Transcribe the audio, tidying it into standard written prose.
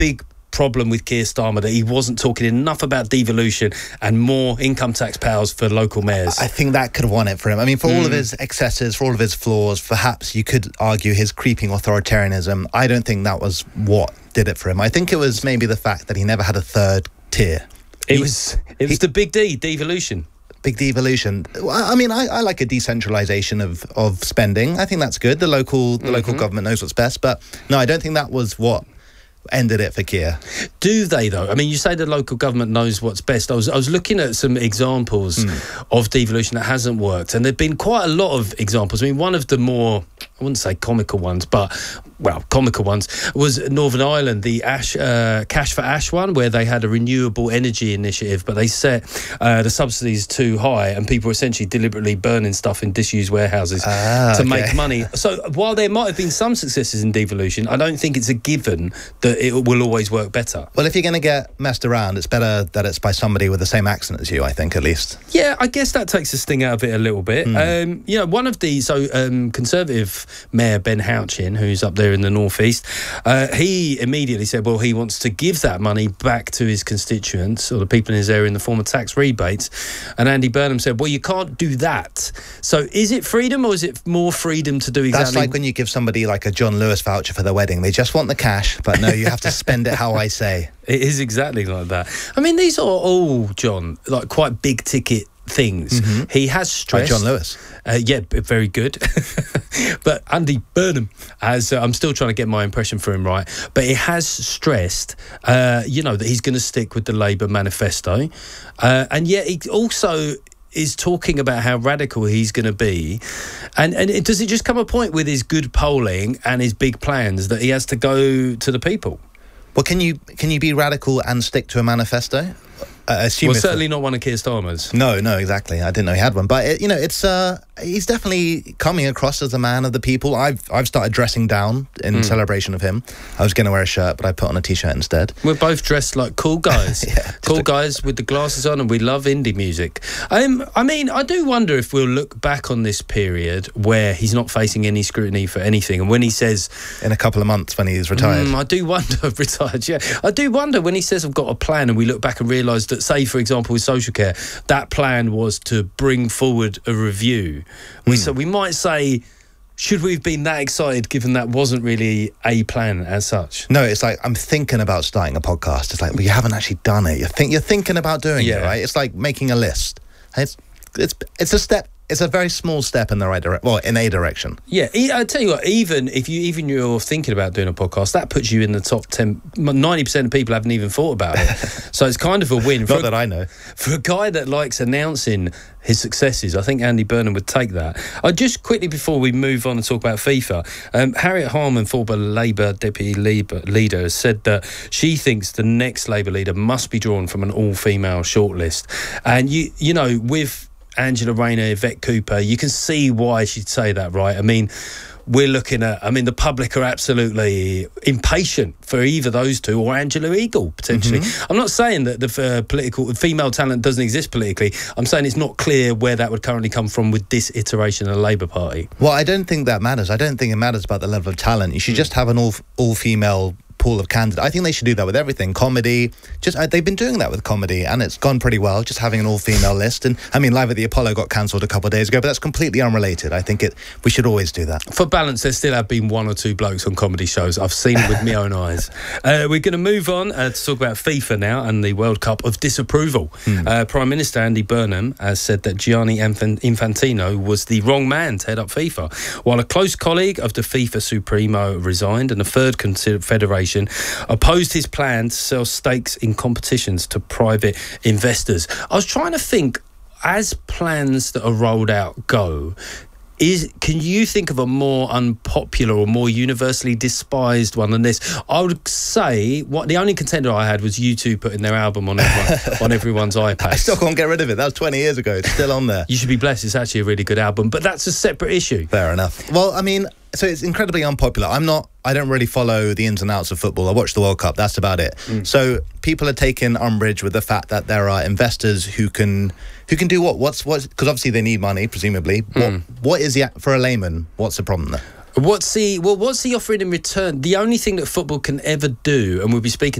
big problem with Keir Starmer, that he wasn't talking enough about devolution and more income tax powers for local mayors. I think that could have won it for him. I mean, for all of his excesses, for all of his flaws, perhaps you could argue his creeping authoritarianism. I don't think that was what did it for him. I think it was maybe the fact that he never had a third tier. It was the big D, devolution. Big devolution. I mean, I like a decentralisation of spending. I think that's good. The local government knows what's best. But no, I don't think that was what ended it for Keir. Do they, though? I mean, you say the local government knows what's best. I was looking at some examples of devolution that hasn't worked, and there've been quite a lot of examples. I mean, one of the more, I wouldn't say comical ones, but comical ones was Northern Ireland, the Cash for Ash one, where they had a renewable energy initiative, but they set the subsidies too high, and people were essentially deliberately burning stuff in disused warehouses to make money. So while there might have been some successes in devolution, I don't think it's a given that it will always work better. Well, if you're going to get messed around, it's better that it's by somebody with the same accent as you, I think, at least. Yeah, I guess that takes the sting out of it a little bit. One of the Conservative Mayor Ben Houchin, who's up there in the northeast, he immediately said, well, he wants to give that money back to his constituents or the people in his area in the form of tax rebates. And Andy Burnham said, well, you can't do that. So is it freedom, or is it more freedom to do exactly... That's like when you give somebody like a John Lewis voucher for their wedding. They just want the cash, but no, you have to spend it how I say. It is exactly like that. I mean, these are all, John, like quite big ticket things. He has stressed... Like John Lewis. Yeah, very good. But Andy Burnham has... I'm still trying to get my impression for him right, but he has stressed, that he's going to stick with the Labour manifesto. And yet he also is talking about how radical he's going to be. And does it just come a point with his good polling and his big plans that he has to go to the people? Well, can you be radical and stick to a manifesto? Certainly not one of Keir Starmer's. No, exactly. I didn't know he had one, but he's definitely coming across as a man of the people. I've started dressing down in celebration of him. I was going to wear a shirt, but I put on a t-shirt instead. We're both dressed like cool guys, guys with the glasses on, and we love indie music. I mean, I do wonder if we'll look back on this period where he's not facing any scrutiny for anything, and when he says in a couple of months when he's retired, I do wonder. Retired, yeah. I do wonder when he says I've got a plan, and we look back and realise that, say, for example, with social care, that plan was to bring forward a review. So we might say, should we have been that excited given that wasn't really a plan as such? No, it's like, I'm thinking about starting a podcast. It's like, well, you haven't actually done it. You're thinking about doing it, right? It's like making a list. It's a step. It's a very small step in the right direction. Well, in a direction. Yeah, I tell you what. Even if you're thinking about doing a podcast, that puts you in the top 10. 90% of people haven't even thought about it. So it's kind of a win. Not that I know. For a guy that likes announcing his successes, I think Andy Burnham would take that. Just quickly before we move on and talk about FIFA, Harriet Harman, former Labour deputy leader, has said that she thinks the next Labour leader must be drawn from an all-female shortlist. And you know, with Angela Rayner, Yvette Cooper, you can see why she'd say that, right? I mean, we're looking at, the public are absolutely impatient for either those two or Angela Eagle, potentially. I'm not saying that the political female talent doesn't exist politically. I'm saying it's not clear where that would currently come from with this iteration of the Labour Party. Well, I don't think that matters. I don't think it matters about the level of talent. You should just have an all-female pool of candidates. I think they should do that with everything. Comedy, they've been doing that with comedy, and it's gone pretty well, just having an all-female list. And Live at the Apollo got cancelled a couple of days ago, but that's completely unrelated. I think we should always do that. For balance, there still have been one or two blokes on comedy shows. I've seen it with my own eyes. We're going to move on to talk about FIFA now and the World Cup of disapproval. Prime Minister Andy Burnham has said that Gianni Infantino was the wrong man to head up FIFA, while a close colleague of the FIFA Supremo resigned, and the third confederation opposed his plan to sell stakes in competitions to private investors. I was trying to think, as plans that are rolled out go, can you think of a more unpopular or more universally despised one than this? I would say the only contender I had was U2 putting their album on everyone's iPad. I still can't get rid of it. That was 20 years ago. It's still on there. You should be blessed. It's actually a really good album, but that's a separate issue. Fair enough. Well, so it's incredibly unpopular. I don't really follow the ins and outs of football. I watch the World Cup. That's about it. So people are taking umbrage with the fact that there are investors who can do what? Because obviously they need money, presumably. What is for a layman? What's the problem there? What's he offering in return? The only thing that football can ever do, and we'll be speaking